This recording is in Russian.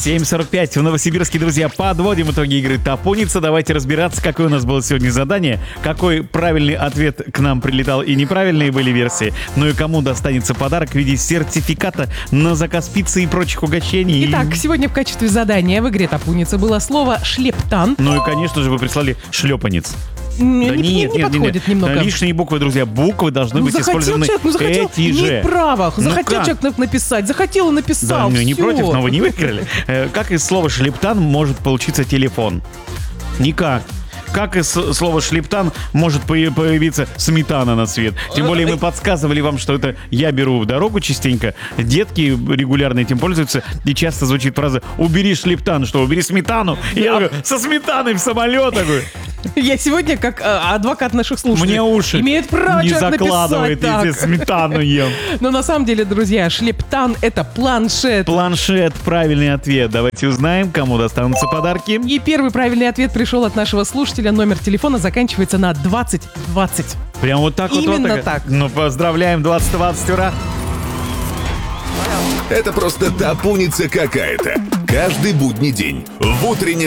7:45 в Новосибирске, друзья. Подводим итоги игры «Топоница». Давайте разбираться, какое у нас было сегодня задание, какой правильный ответ к нам прилетал и неправильные были версии. Ну и кому достанется подарок в виде сертификата на заказ пиццы и прочих угощений. Итак, сегодня в качестве задания в игре «Топоница» было слово «шлептан». Ну и, конечно же, вы прислали шлепанец. Не подходит немного. Лишние буквы, друзья. Буквы должны быть использованы захотел, эти же. имеет право. Захотел человек написать, захотел и написал. Да, не всё. против, но вы не выиграли. Как из слова «шлептан» может получиться телефон? Никак. Как из слова «шлептан» может появиться сметана на свет? Тем более мы подсказывали вам, что это я беру дорогу частенько. Детки регулярно этим пользуются. И часто звучит фраза «убери шлептан». Что, убери сметану? И я говорю, со сметаной в самолет. Такой. Я сегодня, как адвокат наших слушателей, Мне уши имеет право не человек закладывает, написать если так. сметану ем. Но на самом деле, друзья, шлептан — это планшет. Планшет, правильный ответ. Давайте узнаем, кому достанутся подарки. И первый правильный ответ пришел от нашего слушателя. Номер телефона заканчивается на 2020. Прям вот так вот. Именно вот так. Ну, поздравляем, 2020, ура. Это просто топуница какая-то. Каждый будний день в утреннем